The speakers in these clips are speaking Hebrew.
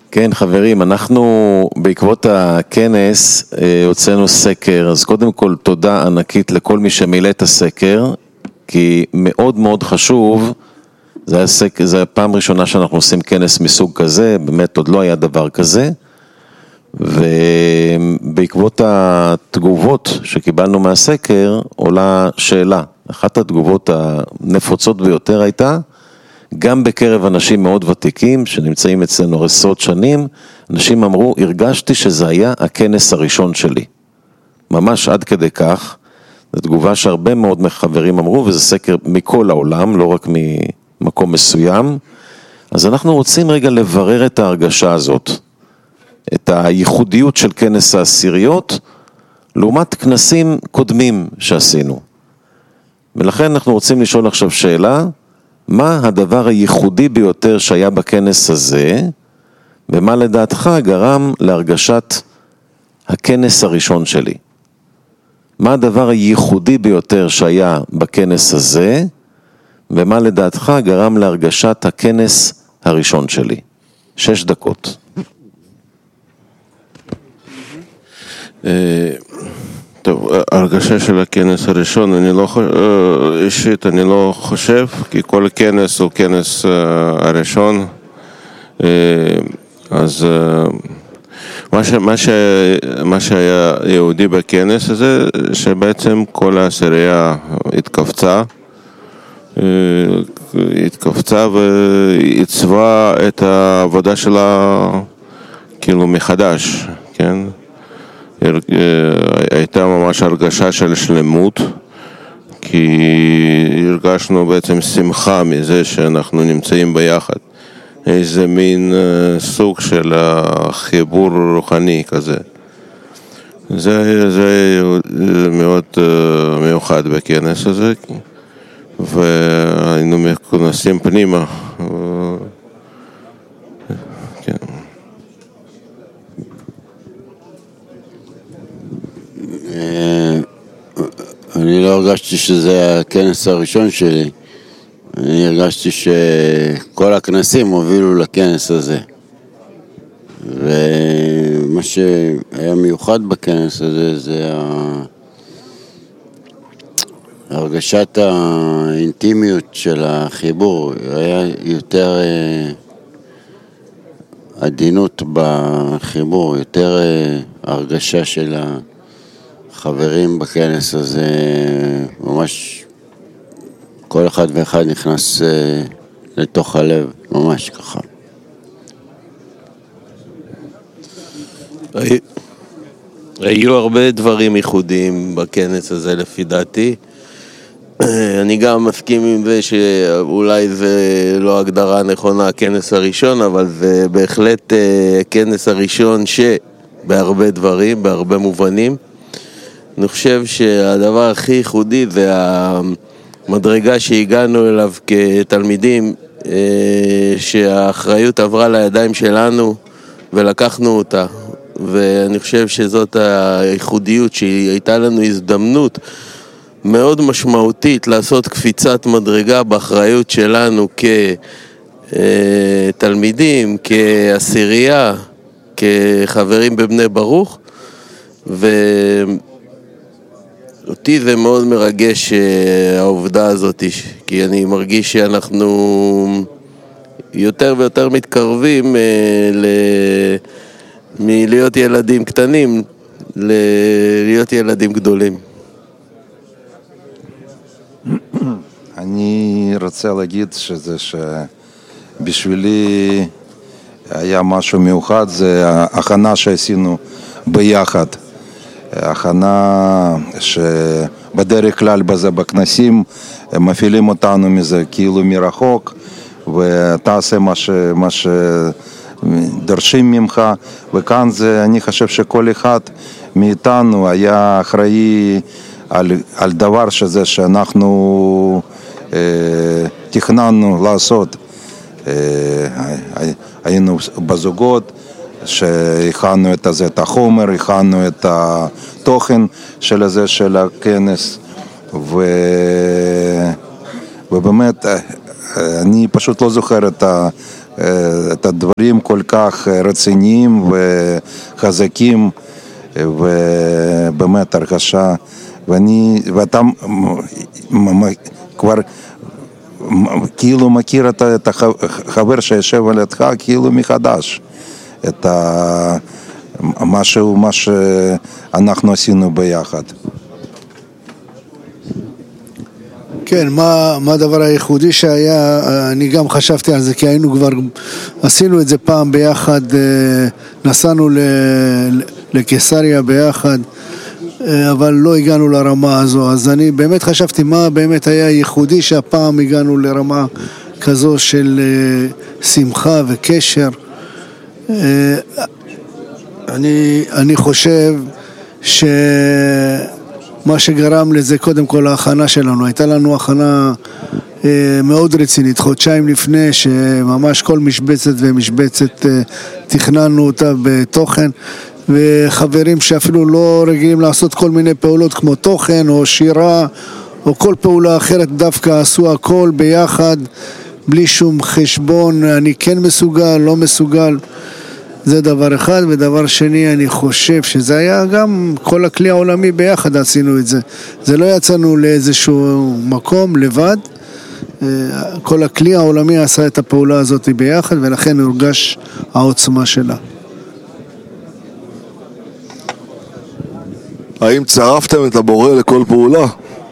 כן, חברים, אנחנו בעקבות הכנס הוצאנו סקר, אז קודם כל תודה ענקית לכל מי שמילא את הסקר, כי מאוד מאוד חשוב, זה הפעם ראשונה שאנחנו עושים כנס מסוג כזה, באמת עוד לא היה דבר כזה, ובעקבות התגובות שקיבלנו מהסקר עולה שאלה. אחת התגובות הנפוצות ביותר הייתה, גם בקרב אנשים מאוד ותיקים שנמצאים אצלנו עשרות שנים, אנשים אמרו, הרגשתי שזה היה הכנס הראשון שלי. ממש עד כדי כך, זו תגובה שהרבה מאוד חברים אמרו, וזה סקר מכל העולם, לא רק ממקום מסוים. אז אנחנו רוצים רגע לברר את ההרגשה הזאת, את הייחודיות של כנס העשיריות, לעומת כנסים קודמים שעשינו. ולכן אנחנו רוצים לשאול עכשיו שאלה, מה הדבר הייחודי ביותר שהיה בכנס הזה, ומה לדעתך גרם להרגשת הכנס הראשון שלי? מה הדבר הייחודי ביותר שהיה בכנס הזה, ומה לדעתך גרם להרגשת הכנס הראשון שלי? 6 דקות. טוב, הרגשה של הכנס הראשון, אישית אני לא חושב, כי כל כנס הוא כנס הראשון, אז מה שהיה יהודי בכנס הזה, שבעצם כל העשירייה התכווצה ועיצבה את העבודה שלה כאילו מחדש, כן? הייתה ממש הרגשה של שלמות, כי הרגשנו בעצם שמחה מזה שאנחנו נמצאים ביחד, איזה מין סוג של חיבור רוחני כזה. זה מאוד מיוחד בכנס הזה, והיינו מכונסים פנימה. כן. אני לא הרגשתי שזה הכנס הראשון שלי, אני הרגשתי שכל הכנסים הובילו לכנס הזה, ומה שהיה מיוחד בכנס הזה זה הרגשת האינטימיות של החיבור, היה יותר עדינות בחיבור, יותר הרגשה של החברים בכנס הזה, ממש כל אחד ואחד נכנס לתוך הלב, ממש ככה. היו הרבה דברים ייחודיים בכנס הזה לפי דעתי. אני גם מסכים עם זה שאולי זה לא הגדרה נכונה הכנס הראשון, אבל זה בהחלט הכנס הראשון שבהרבה דברים, בהרבה מובנים. אני חושב שהדבר הכי ייחודי זה המדרגה שהגענו אליו כתלמידים, שהאחריות עברה לידיים שלנו ולקחנו אותה, ואני חושב שזאת הייחודיות, שהייתה לנו הזדמנות מאוד משמעותית לעשות קפיצת מדרגה באחריות שלנו כתלמידים, כעשירייה, כחברים בבני ברוך, אותי זה מאוד מרגש העובדה הזאת, כי אני מרגיש שאנחנו יותר ויותר מתקרבים מלהיות ילדים קטנים להיות ילדים גדולים. אני רוצה להגיד שבשבילי היה משהו מיוחד, זה ההכנה שעשינו ביחד. הכנה שבדרך כלל בזה בכנסים מפעילים אותנו מזה כאילו מרחוק, ותעשה מה שדורשים ממך, וכאן זה, אני חושב שכל אחד מאיתנו היה אחראי על דבר שזה שאנחנו תכננו לעשות. היינו בזוגות שהכנו את החומר, הכנו את התוכן של זה של הכנס, ובאמת אני פשוט לא זוכר את את הדברים כל כך רציניים וחזקים, ובאמת הרגשה, ואתה כבר כאילו מכיר את החבר שישב על ידך כאילו מחדש, את משהו, מה שאנחנו עשינו ביחד. כן, מה הדבר הייחודי שהיה, אני גם חשבתי על זה, כי היינו כבר, עשינו את זה פעם ביחד, נסענו לקיסריה ביחד, אבל לא הגענו לרמה הזו, אז אני באמת חשבתי מה באמת היה ייחודי שהפעם הגענו לרמה כזו של שמחה וקשר. אני חושב מה שגרם לזה קודם כל ההכנה שלנו, הייתה לנו הכנה מאוד רצינית, חודשיים לפני שממש כל משבצת ומשבצת תכננו אותה בתוכן, וחברים שאפילו לא רגילים לעשות כל מיני פעולות כמו תוכן או שירה או כל פעולה אחרת, דווקא עשו הכל ביחד בלי שום חשבון, אני כן מסוגל, לא מסוגל. זה דבר אחד, ודבר שני, אני חושב שזה היה גם כל הכלי העולמי ביחד עשינו את זה. זה לא יצאנו לאיזשהו מקום לבד, כל הכלי העולמי עשה את הפעולה הזאת ביחד, ולכן הורגש העוצמה שלה. האם צרפתם את הבורא לכל פעולה?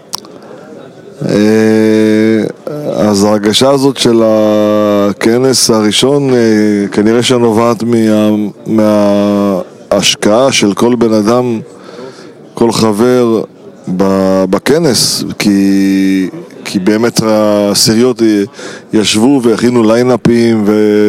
אז ההרגשה הזאת של הכנס הראשון כנראה שנובעת מההשקעה של כל בן אדם, כל חבר בכנס, כי באמת העשיריות ישבו והכינו ליינאפים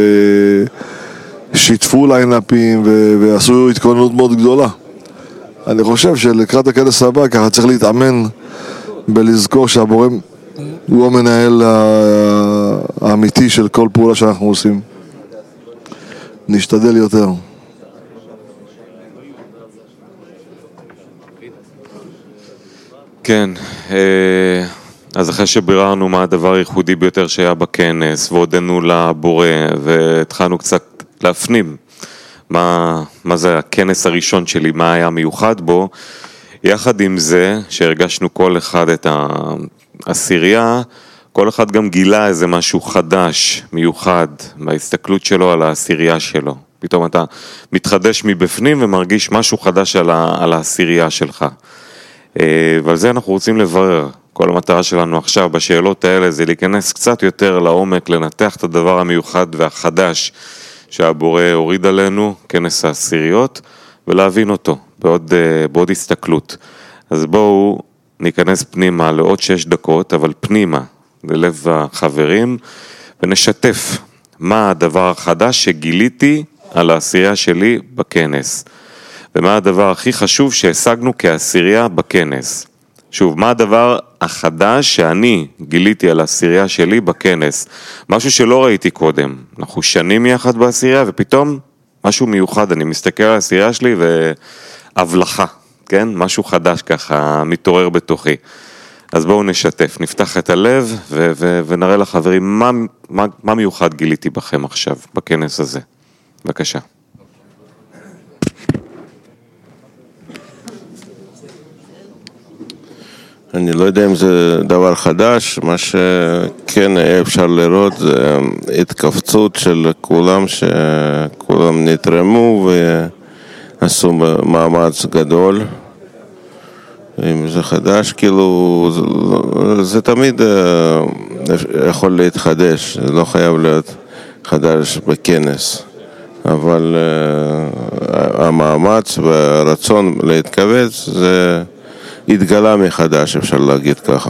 ושיתפו ליינאפים ועשו התכוננות מאוד גדולה. אני חושב שלקראת הכנס הבא ככה צריך להתאמן בלזכור שהבורא הוא המנהל האמיתי של כל פעולה שאנחנו עושים. נשתדל יותר. כן, אז אחרי שביררנו מה הדבר הייחודי ביותר שהיה בכנס והודנו לבורא והתחלנו קצת להפנים מה זה הכנס הראשון שלי, מה היה מיוחד בו, יחד עם זה שהרגשנו כל אחד את העשירייה, כל אחד גם גילה איזה משהו חדש, מיוחד, בהסתכלות שלו על העשירייה שלו. פתאום אתה מתחדש מבפנים ומרגיש משהו חדש על העשירייה שלך. ועל זה אנחנו רוצים לברר. כל המטרה שלנו עכשיו בשאלות האלה זה להיכנס קצת יותר לעומק, לנתח את הדבר המיוחד והחדש שהבורא הוריד עלינו, כנס העשיריות, ולהבין אותו בעוד הסתכלות. אז בואו ניכנס פנימה לעוד 6 דקות, אבל פנימה, ללב החברים, ונשתף מה הדבר החדש שגיליתי על העשירייה שלי בכנס. ומה הדבר הכי חשוב שהשגנו כעשירייה בכנס. שוב, מה הדבר החדש שאני גיליתי על העשירייה שלי בכנס? משהו שלא ראיתי קודם. אנחנו שנים יחד בעשירייה ופתאום משהו מיוחד. אני מסתכל על העשירייה שלי והבלחה, כן? משהו חדש ככה מתעורר בתוכי. אז בואו נשתף, נפתח את הלב ונראה לחברים מה מיוחד גיליתי בכם עכשיו, בכנס הזה. בבקשה. אני לא יודע אם זה דבר חדש, מה שכן אפשר לראות זה התכווצות של כולם, שכולם נתרמו ועשו מאמץ גדול. אם זה חדש, כאילו, זה תמיד יכול להתחדש, זה לא חייב להיות חדש בכנס. אבל המאמץ והרצון להתכווץ זה התגלה מחדש, אפשר להגיד ככה.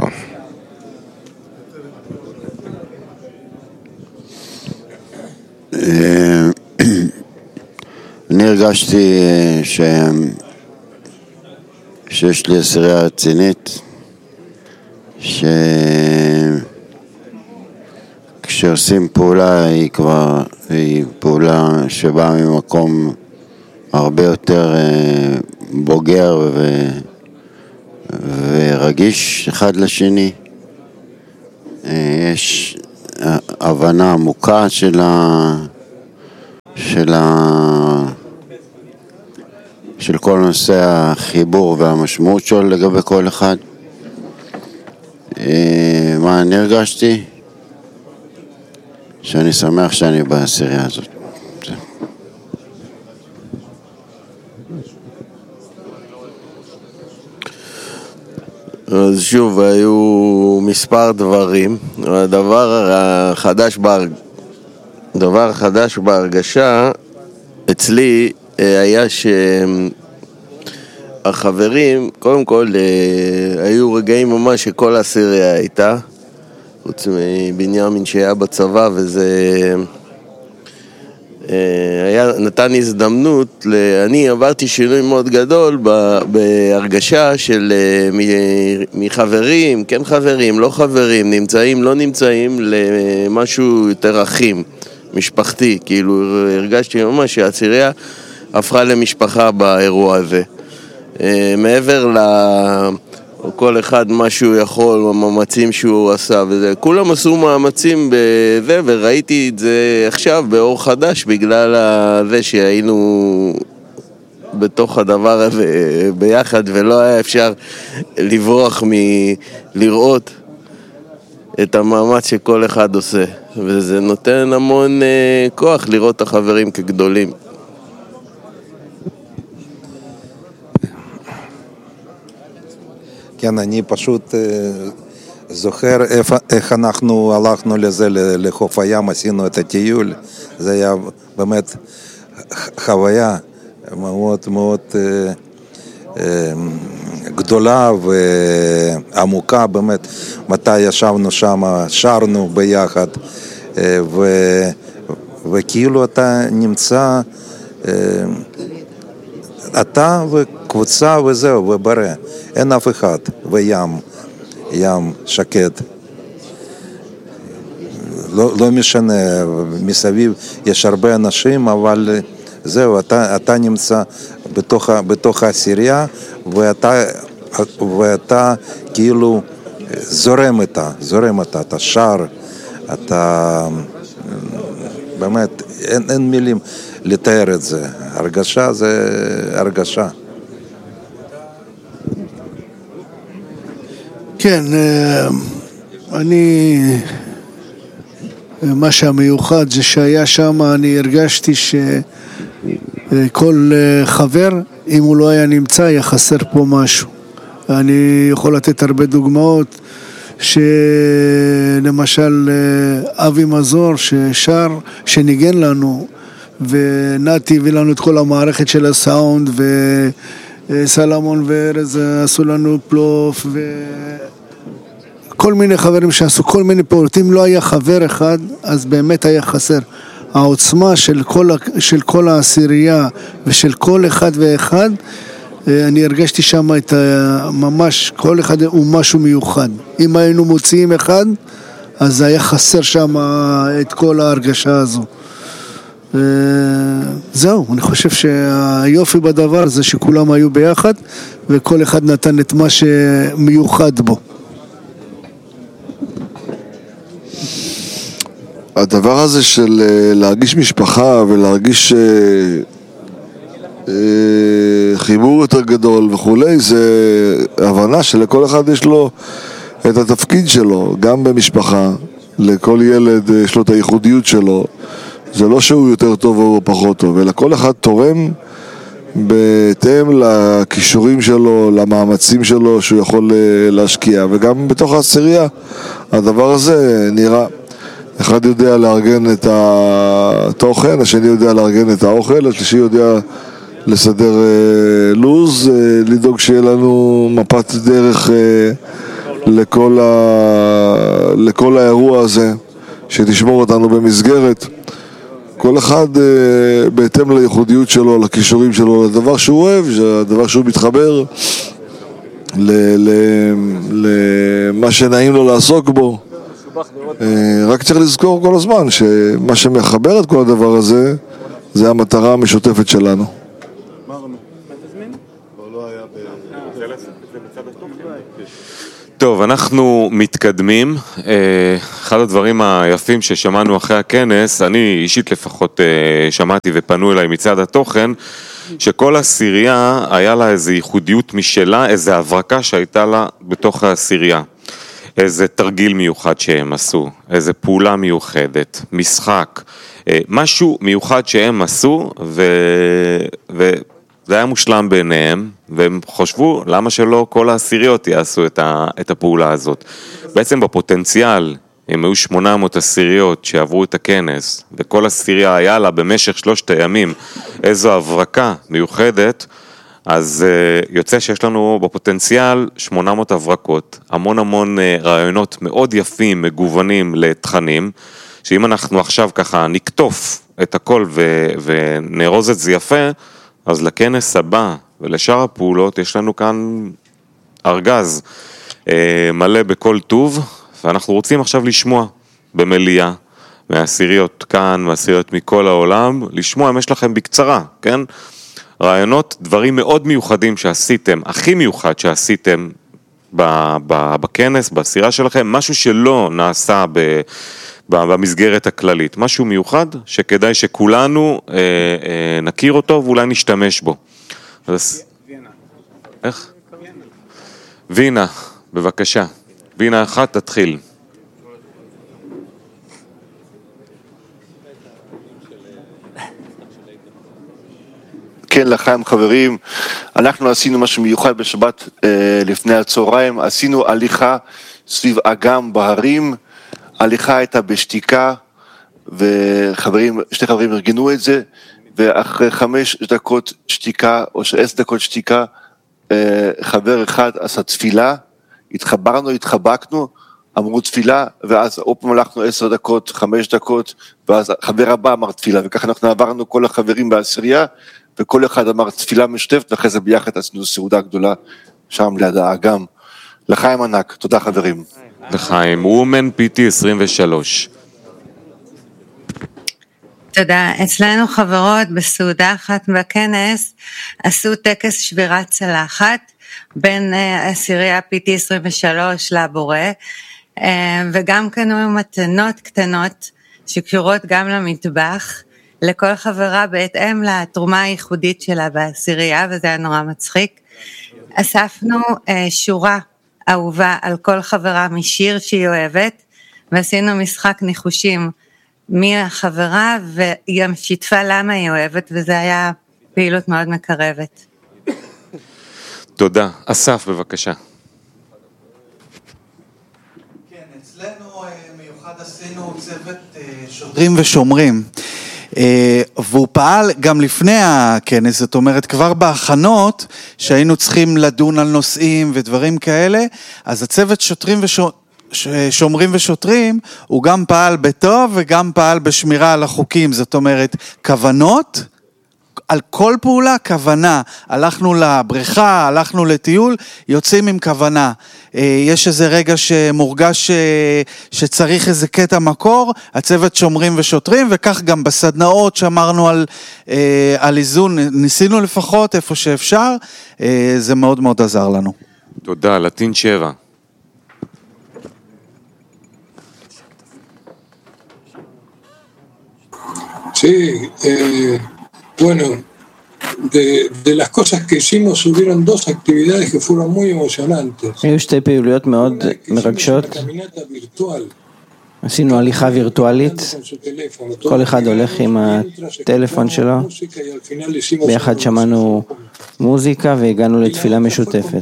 אני הרגשתי שיש לי עשירייה רצינית, כשעושים פעולה היא פעולה שבאה ממקום הרבה יותר בוגר ורגיש אחד לשני. הבנה עמוקה של כל נושא החיבור והמשמעות שלו לגבי כל אחד. מה אני הרגשתי? שאני שמח שאני בעשירייה הזאת. אז שוב, היו מספר דברים. הדבר החדש בהרגשה אצלי היה שהחברים, קודם כל, היו רגעים ממש שכל העשירייה הייתה, חוץ מבנימין שהיה בצבא, וזה נתן הזדמנות, אני עברתי שינוי מאוד גדול בהרגשה של מחברים, כן חברים, לא חברים, נמצאים, לא נמצאים, למשהו יותר אחים, משפחתי. כאילו הרגשתי ממש שהעשירייה הפכה למשפחה באירוע הזה. מעבר כל אחד מה שהוא יכול, המאמצים שהוא עשה וזה, כולם עשו מאמצים בזה, וראיתי את זה עכשיו באור חדש בגלל זה שהיינו בתוך הדבר הזה ביחד, ולא היה אפשר לברוח מלראות את המאמץ שכל אחד עושה, וזה נותן המון כוח לראות את החברים כגדולים. כן, אני פשוט זוכר איך אנחנו הלכנו לזה, לחוף הים, עשינו את הטיול. זה היה באמת חוויה מאוד מאוד גדולה ועמוקה, באמת. מתי ישבנו שם, שרנו ביחד, וכאילו אתה נמצא, אתה וקבוצה וזהו, וברא. אין אף אחד, וים, ים שקט. לא משנה, מסביב יש הרבה אנשים, אבל זהו, אתה נמצא בתוך העשירייה, ואתה כאילו זורם איתה, אתה שר, אתה באמת, אין מילים לתאר את זה. הרגשה זה הרגשה. כן, מה שהמיוחד זה שהיה שם, אני הרגשתי שכל חבר, אם הוא לא היה נמצא, היה חסר פה משהו. אני יכול לתת הרבה דוגמאות, שלמשל אבי מזור ששר, שניגן לנו, ונתי הביא לנו את כל המערכת של הסאונד, וסלמון וארז עשו לנו פלוף, כל מיני חברים שעשו כל מיני פעולות. אם לא היה חבר אחד, אז באמת היה חסר. העוצמה של כל העשירייה ושל כל אחד ואחד, אני הרגשתי שם את ממש, כל אחד הוא משהו מיוחד. אם היינו מוציאים אחד, אז היה חסר שם את כל ההרגשה הזו. זהו, אני חושב שהיופי בדבר זה שכולם היו ביחד, וכל אחד נתן את מה שמיוחד בו. הדבר הזה של להרגיש משפחה ולהרגיש חיבור יותר גדול וכולי, זה הבנה שלכל אחד יש לו את התפקיד שלו, גם במשפחה, לכל ילד יש לו את הייחודיות שלו, זה לא שהוא יותר טוב או פחות טוב, אלא כל אחד תורם בהתאם לכישורים שלו, למאמצים שלו שהוא יכול להשקיע, וגם בתוך העשירייה הדבר הזה נראה. אחד יודע לארגן את התוכן, השני יודע לארגן את האוכל, השלישי יודע לסדר לוז, לדאוג שיהיה לנו מפת דרך לכל האירוע הזה, שתשמור אותנו במסגרת. כל אחד בהתאם לייחודיות שלו, לכישורים שלו, לדבר שהוא אוהב, לדבר שהוא מתחבר, למה שנעים לו לעסוק בו. רק צריך לזכור כל הזמן שמה שמחבר את כל הדבר הזה זה המטרה המשותפת שלנו. טוב, אנחנו מתקדמים. אחד הדברים היפים ששמענו אחרי הכנס, אני אישית לפחות שמעתי ופנו אליי מצד התוכן, שכל הסירייה היה לה איזו ייחודיות משלה, איזו הברקה שהייתה לה בתוך הסירייה. איזה תרגיל מיוחד שהם עשו, איזה פעולה מיוחדת, משחק, משהו מיוחד שהם עשו, זה היה מושלם בעיניהם, והם חושבו למה שלא כל העשיריות יעשו את הפעולה הזאת. בעצם בפוטנציאל, הם היו 800 עשיריות שעברו את הכנס, וכל עשירייה היה לה במשך 3 הימים איזו הברקה מיוחדת, אז יוצא שיש לנו בפוטנציאל 800 הברקות, המון רעיונות מאוד יפים, מגוונים לתכנים, שאם אנחנו עכשיו ככה נקטוף את הכל ונרוז את זה יפה, אז לכנס הבא ולשאר הפעולות יש לנו כאן ארגז מלא בכל טוב, ואנחנו רוצים עכשיו לשמוע במליאה, מהעשיריות כאן, מהעשיריות מכל העולם, לשמוע אם יש לכם בקצרה, כן? רעיונות, דברים מאוד מיוחדים שעשיתם, הכי מיוחד שעשיתם בכנס, בעשירה שלכם, משהו שלא נעשה במסגרת הכללית, משהו מיוחד שכדאי שכולנו נכיר אותו ואולי נשתמש בו. וינה. איך? וינה, בבקשה. וינה אחת, תתחיל. כן, לחיים חברים, אנחנו עשינו משהו מיוחד בשבת לפני הצהריים, עשינו הליכה סביב אגם בהרים, הליכה הייתה בשתיקה, וחברים, 2 חברים ארגנו את זה, ואחרי 5 דקות שתיקה, או 10 דקות שתיקה, חבר אחד עשה תפילה, התחבקנו, אמרו תפילה, ואז עוד פעם הלכנו 10 דקות, 5 דקות, ואז חבר הבא אמר תפילה, וככה אנחנו עברנו כל החברים בעשירייה, וכל אחד אמר תפילה משותפת, ואחרי זה ביחד עשינו סעודה גדולה, שם ליד האגם. לחיים ענק, תודה חברים. לחיים, וומן PT 23. תודה. אצלנו חברות בסעודה אחת בכנס, עשו טקס שבירת צלחת, בין עשירייה PT 23 לבורא, וגם קנו מתנות קטנות, שקשורות גם למטבח, לכל חברה בהתאם לתרומה הייחודית שלה בעשירייה, וזה היה נורא מצחיק. אספנו שורה אהובה על כל חברה משיר שהיא אוהבת, ועשינו משחק ניחושים מי החברה, וגם שיתפה למה היא אוהבת, וזה היה פעילות מאוד מקרבת. תודה. אסף, בבקשה. כן, אצלנו מיוחד עשינו צוות שוטרים ושומרים. והוא פעל גם לפני הכנס, זאת אומרת כבר בהכנות שהיינו צריכים לדון על נושאים ודברים כאלה, אז הצוות שומרים ושוטרים הוא גם פעל בטוב וגם פעל בשמירה על החוקים, זאת אומרת כוונות, על כל פעולה כוונה, הלכנו לבריכה, הלכנו לטיול, יוצאים עם כוונה. יש איזה רגע שמורגש שצריך איזה קטע מקור, הצוות שומרים ושוטרים, וכך גם בסדנאות שמרנו על איזון, ניסינו לפחות איפה שאפשר, זה מאוד מאוד עזר לנו. תודה, לטין 7. Sí, bueno, de las cosas que hicimos hubieron 2 actividades que fueron muy emocionantes. היו 2 פעילויות מאוד מרגשות. עשינו הליכה וירטואלית, כל אחד הולך עם הטלפון שלו, ביחד שמענו מוזיקה והגענו לתפילה משותפת.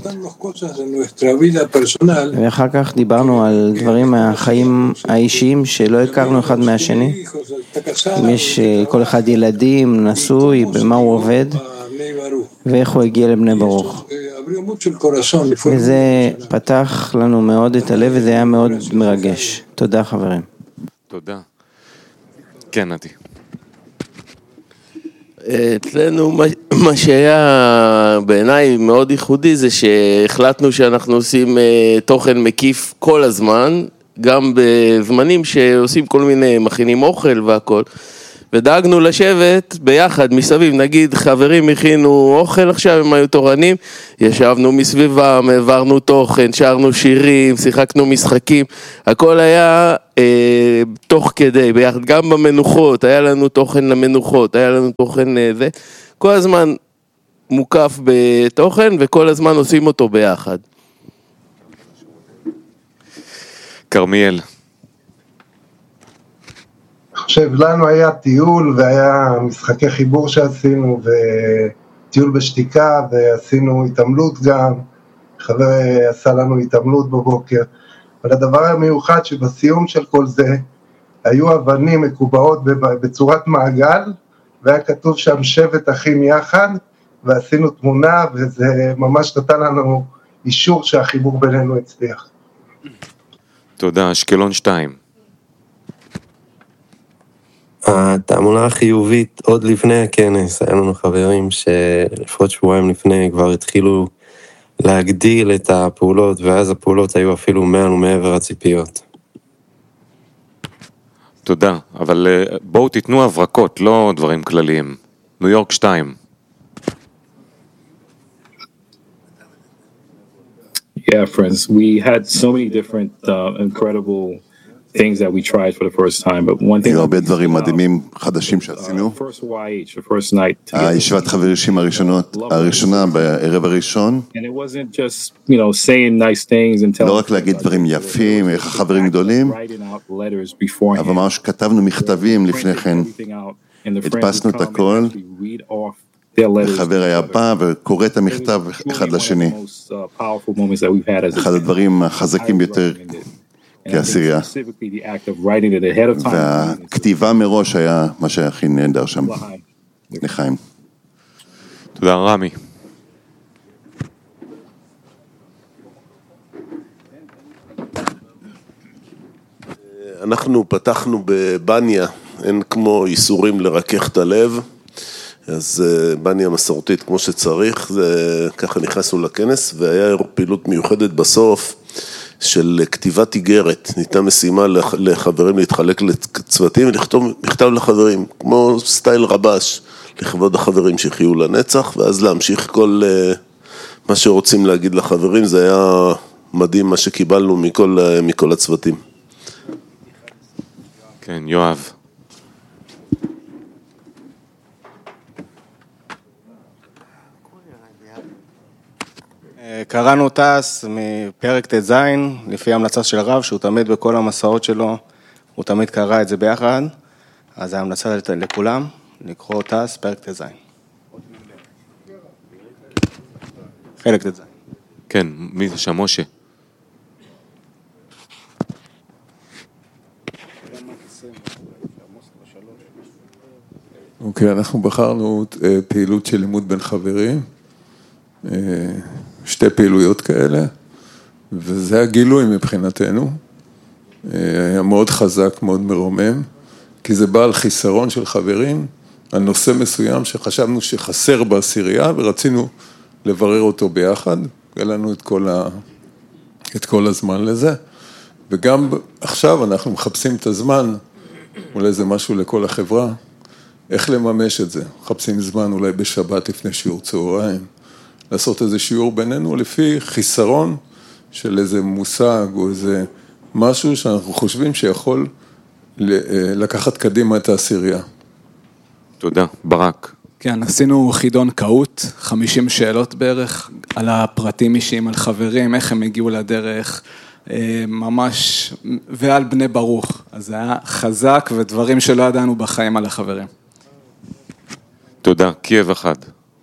ואחר כך דיברנו על דברים מהחיים האישיים שלא הכרנו אחד מהשני. אם יש כל אחד ילדים, נשוי, במה הוא עובד, ואיך הוא הגיע לבני ברוך. וזה פתח לנו מאוד את הלב, וזה היה מאוד מרגש. תודה חברים. תודה. כן, נתי. אצלנו מה שהיה בעיניי מאוד ייחודי זה שהחלטנו שאנחנו עושים תוכן מקיף כל הזמן, גם בזמנים שעושים כל מיני מכינים אוכל והכל, ודאגנו לשבת ביחד מסביב, נגיד חברים הכינו אוכל עכשיו, הם היו תורנים, ישבנו מסביבם, העברנו תוכן, שרנו שירים, שיחקנו משחקים, הכל היה תוך כדי, ביחד, גם במנוחות, היה לנו תוכן למנוחות, היה לנו תוכן זה, כל הזמן מוקף בתוכן וכל הזמן עושים אותו ביחד. קרמיאל. אני חושב, לנו היה טיול והיה משחקי חיבור שעשינו וטיול בשתיקה ועשינו התעמלות גם, חבר עשה לנו התעמלות בבוקר, אבל הדבר המיוחד שבסיום של כל זה, היו אבנים מקובעות בצורת מעגל, והיה כתוב שם שבט אחים יחד, ועשינו תמונה וזה ממש נתן לנו אישור שהחיבור בינינו הצליח. תודה, אשקלון 2. התעמולה החיובית עוד לפני הכנס, היה לנו חברים שלפחות שבועיים לפני כבר התחילו להגדיל את הפעולות, ואז הפעולות היו אפילו מעל ומעבר הציפיות. תודה, אבל בואו תיתנו הברקות, לא דברים כלליים. ניו יורק 2. Yeah, friends, we had so many different incredible things that we tried for the first time, but one thing... היו הרבה דברים מדהימים חדשים שעשינו. הישיבת חברים הראשונה בערב הראשון. לא רק להגיד דברים יפים, איך החברים גדולים, אבל ממש כתבנו מכתבים לפני כן. הדפסנו את הכל. החבר היה בא וקורא את המכתב אחד לשני. אחד הדברים החזקים ביותר כעשירייה. והכתיבה מראש היה מה שהכי נהדר שם. לחיים. תודה רמי. אנחנו פתחנו בבניה, אין כמו איסורים לרכך את הלב. אז בניה מסורתית כמו שצריך, ככה נכנסנו לכנס, והיה פעילות מיוחדת בסוף של כתיבת איגרת. ניתנה משימה לחברים להתחלק לצוותים ולכתוב מכתב לחברים, כמו סטייל רבש, לכבוד החברים שיחיו לנצח, ואז להמשיך כל מה שרוצים להגיד לחברים. זה היה מדהים מה שקיבלנו מכל הצוותים. כן, יואב. קראנו טס מפרק ט"ז, לפי המלצה של הרב, שהוא תמיד בכל המסעות שלו, הוא תמיד קרא את זה ביחד, אז ההמלצה לכולם, לקרוא טס, פרק ט"ז. חלק ט"ז. כן, מי זה שם, משה? אוקיי, אנחנו בחרנו פעילות של לימוד בין חברים, שתי פעילויות כאלה, וזה הגילוי מבחינתנו, היה מאוד חזק, מאוד מרומם, כי זה בא על חיסרון של חברים, על נושא מסוים שחשבנו שחסר בעשירייה, ורצינו לברר אותו ביחד, היה לנו את כל הזמן לזה, וגם עכשיו אנחנו מחפשים את הזמן, אולי זה משהו לכל החברה, איך לממש את זה, מחפשים זמן אולי בשבת לפני שיעור צהריים, לעשות איזה שיעור בינינו לפי חיסרון של איזה מושג או איזה משהו שאנחנו חושבים שיכול לקחת קדימה את העשירייה. תודה, ברק. כן, עשינו חידון קהות, 50 שאלות בערך, על הפרטים אישיים, על חברים, איך הם הגיעו לדרך, ממש, ועל בני ברוך. אז זה היה חזק ודברים שלא ידענו בחיים על החברים. תודה, קייב אחד.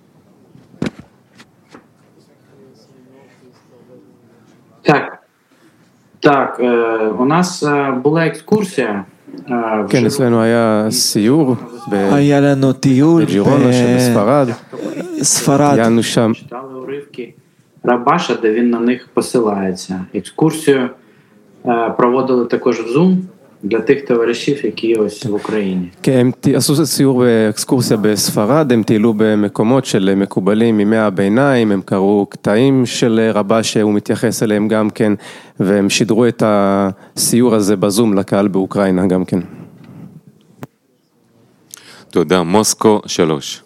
Так, у нас была экскурсия. כן, אצלנו היה סיור היה לנו טיול בג'ירונה שבספרד. ספרד. שם. Рабаша, де він на них посилається. Екскурсію проводили також в Zoom для тих товаришів, які ось в Україні. כן, הם עשו סיור באקסקורסיה בספרד, הם טיילו במקומות של מקובלים מימי הביניים, הם קראו קטעים של רבש שהוא מתייחס אליהם גם כן, והם שידרו את הסיור הזה בזום לקהל באוקראינה גם כן. תודה. מוסקו 3.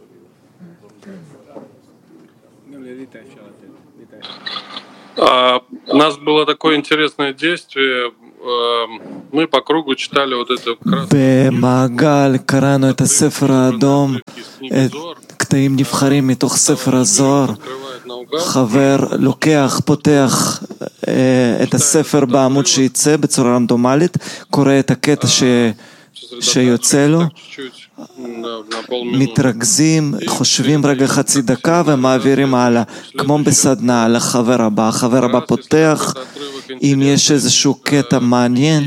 У нас было такое интересное действие. Мы по кругу читали вот это במעגל קראנו את הספר האדום, את קטעים נבחרים מתוך ספר הזוהר. חבר לוקח, פותח את הספר בעמוד שיצא בצורה רנדומלית, קורא את הקטע שיוצא לו, מתרכזים, חושבים רגע חצי דקה ומעבירים הלאה, כמו בסדנה לחבר הבא. החבר הבא פותח, אם יש איזשהו קטע מעניין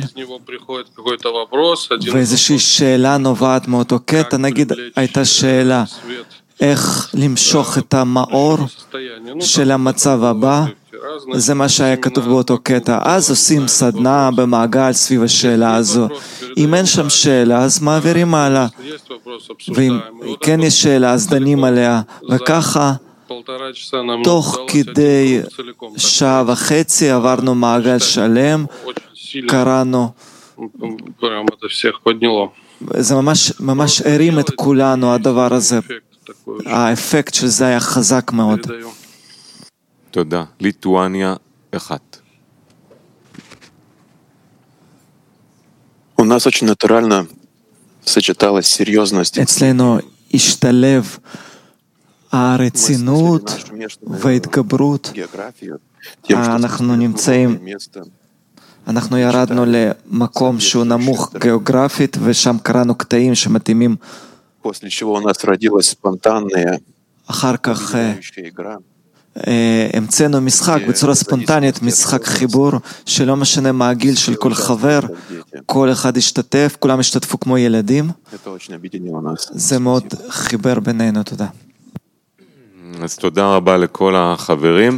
ואיזושהי שאלה נובעת מאותו קטע, נגיד הייתה שאלה איך למשוך את המאור של המצב הבא, זה מה שהיה כתוב באותו קטע. אז עושים סדנה במעגל סביב השאלה הזו. אם אין שם שאלה, אז מעבירים הלאה. ואם כן יש שאלה, אז דנים עליה. וככה, תוך כדי שעה וחצי עברנו מעגל שלם, קראנו. זה ממש הרים את כולנו, הדבר הזה. האפקט של זה היה חזק מאוד. תודה. ליטואניה 1. У нас очень натурально сочеталась серьезность. אצלנו השתלב הרצינות וההתגברות. אנחנו נמצאים, אנחנו ירדנו למקום שהוא נמוך גיאוגרפית, ושם קראנו קטעים שמתאימים. После чего у нас родилась спонтанная אחר כך המצאנו משחק בצורה ספונטנית, משחק חיבור, שלא משנה מה הגיל של כל חבר, כל אחד השתתף, כולם השתתפו כמו ילדים. זה מאוד חיבר בינינו. תודה. אז תודה רבה לכל החברים.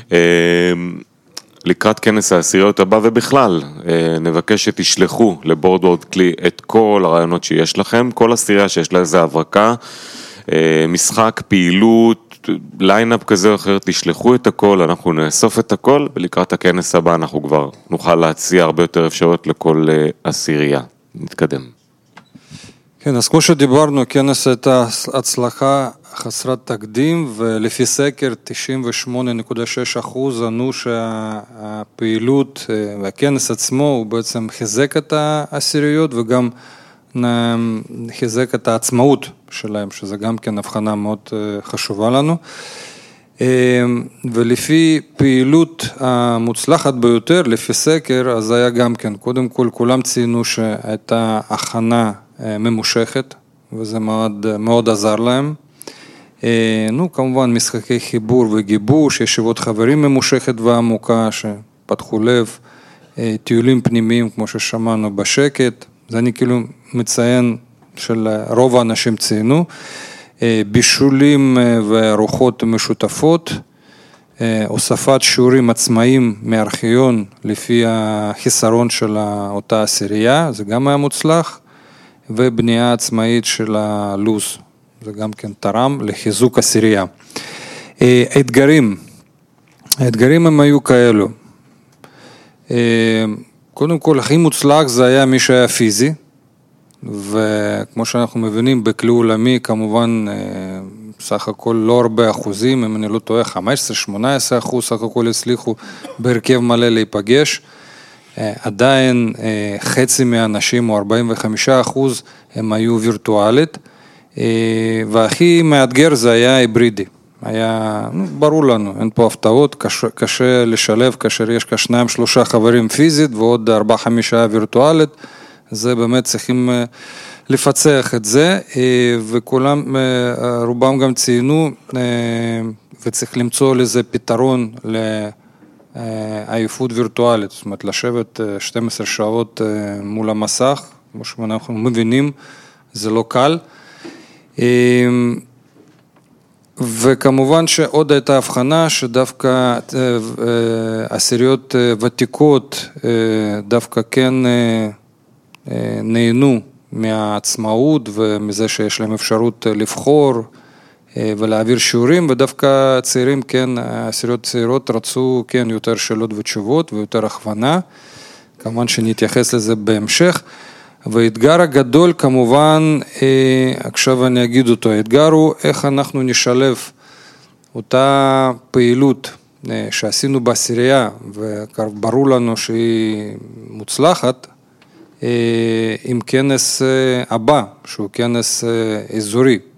לקראת כנס העשיריות הבא ובכלל, נבקש שתשלחו לבורדוורד כלי את כל הרעיונות שיש לכם, כל עשירייה שיש לה איזה הברקה, משחק, פעילות, ליינאפ כזה או אחר, תשלחו את הכל, אנחנו נאסוף את הכל, ולקראת הכנס הבא אנחנו כבר נוכל להציע הרבה יותר אפשרויות לכל עשירייה. נתקדם. כן, אז כמו שדיברנו, כנס הייתה הצלחה חסרת תקדים, ולפי סקר 98.6% ענו שהפעילות והכנס עצמו הוא בעצם חיזק את העשיריות וגם חיזק את העצמאות שלהם, שזה גם כן הבחנה מאוד חשובה לנו. ולפי פעילות המוצלחת ביותר, לפי סקר, אז היה גם כן, קודם כל כולם ציינו שהייתה הכנה ממושכת, וזה מאוד, מאוד עזר להם. כמובן משחקי חיבור וגיבוש, ישיבות חברים ממושכת ועמוקה שפתחו לב, טיולים פנימיים כמו ששמענו בשקט, זה אני כאילו מציין של רוב האנשים ציינו, בישולים וארוחות משותפות, הוספת שיעורים עצמאיים מארכיון לפי החיסרון של אותה עשירייה, זה גם היה מוצלח, ובנייה עצמאית של הלוז. זה גם כן תרם לחיזוק עשירייה. האתגרים הם היו כאלו. קודם כל, הכי מוצלח זה היה מי שהיה פיזי, וכמו שאנחנו מבינים, בכלי עולמי, כמובן, סך הכל לא הרבה אחוזים, אם אני לא טועה, 15-18% סך הכל הצליחו בהרכב מלא להיפגש. עדיין חצי מהאנשים, או 45%, הם היו וירטואלית, והכי מאתגר זה היה היברידי. היה, ברור לנו, אין פה הפתעות, קשה לשלב כאשר יש כ2-3 חברים פיזית ועוד 4-5 וירטואלית, זה באמת צריכים לפצח את זה, וכולם, רובם גם ציינו, וצריך למצוא לזה פתרון לעייפות וירטואלית, זאת אומרת לשבת 12 שעות מול המסך, כמו שאנחנו מבינים, זה לא קל. וכמובן שעוד הייתה הבחנה שדווקא עשיריות ותיקות דווקא כן נהנו מהעצמאות ומזה שיש להם אפשרות לבחור ולהעביר שיעורים, ודווקא צעירים כן, עשיריות צעירות רצו כן יותר שאלות ותשובות ויותר הכוונה, כמובן שנתייחס לזה בהמשך. והאתגר הגדול כמובן, עכשיו אני אגיד אותו, האתגר הוא איך אנחנו נשלב אותה פעילות שעשינו בעשירייה, וברור לנו שהיא מוצלחת, עם כנס הבא, שהוא כנס אזורי.